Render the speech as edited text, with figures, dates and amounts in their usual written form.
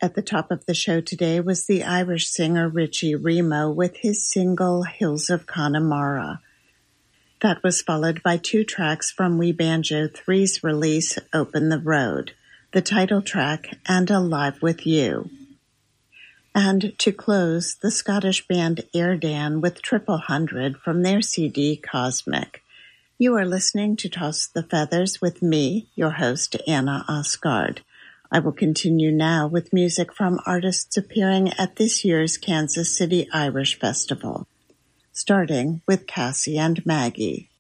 At the top of the show today was the Irish singer Richie Remo with his single Hills of Connemara. That was followed by two tracks from We Banjo 3's release Open the Road, the title track and Alive with You. And to close, the Scottish band Airdan with 300 from their CD Cosmic. You are listening to Toss the Feathers with me, your host, Anna Osgard. I will continue now with music from artists appearing at this year's Kansas City Irish Festival, starting with Cassie and Maggie.